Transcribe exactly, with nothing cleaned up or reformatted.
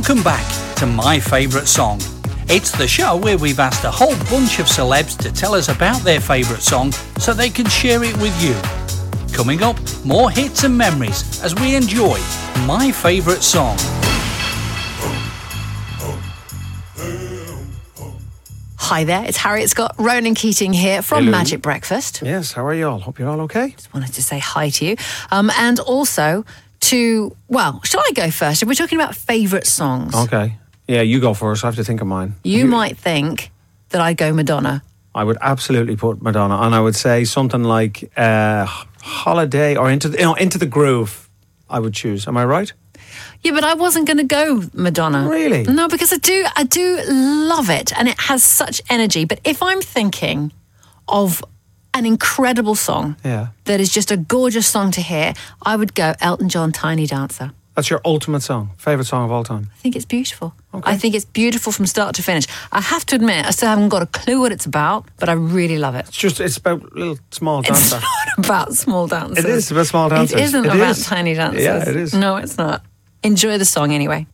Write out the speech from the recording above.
Welcome back to My Favourite Song. It's the show where we've asked a whole bunch of celebs to tell us about their favourite song so they can share it with you. Coming up, more hits and memories as we enjoy My Favourite Song. Hi there, it's Harriet Scott, Ronan Keating here from Hello. Magic Breakfast. Yes, how are you all? Hope you're all okay. Just wanted to say hi to you. Um, and also to, well, shall I go first? If we're talking about favourite songs, Okay. Yeah, you go first. I have to think of mine. you might think that I'd go Madonna. I would absolutely put Madonna, and I would say something like uh, Holiday or Into the, you know, Into the Groove. I would choose. Am I right? Yeah, but I wasn't going to go Madonna. Really? No, because I do, I do love it, and it has such energy. But if I'm thinking of an incredible song Yeah. that is just a gorgeous song to hear, I would go Elton John, Tiny Dancer. That's your ultimate song, favourite song of all time. I think it's beautiful. Okay. I think it's beautiful from start to finish. I have to admit, I still haven't got a clue what it's about, but I really love it. It's just, it's about little small It's dancer. not about small dancers. It is about small dancers. It isn't It about is. tiny dancers. Yeah, it is. No, it's not. Enjoy the song anyway.